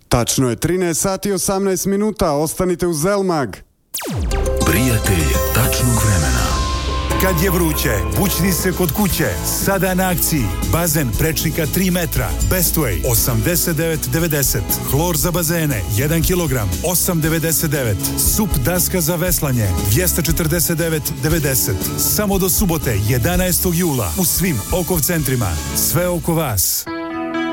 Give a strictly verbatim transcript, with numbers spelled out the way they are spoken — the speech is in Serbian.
Tačno je trinaest sati i osamnaest minuta, ostanite uz Zelmag. Prijatelj tačnog vremena. Kad je vruće, bućni se kod kuće. Sada na akciji. Bazen prečnika tri metra. Bestway osamdeset devet devedeset. Hlor za bazene jedan kilogram osam devedeset devet. Sup daska za veslanje dvjesto četrdeset devet devedeset. Samo do subote jedanaestog jula u svim Okov centrima. Sve oko vas.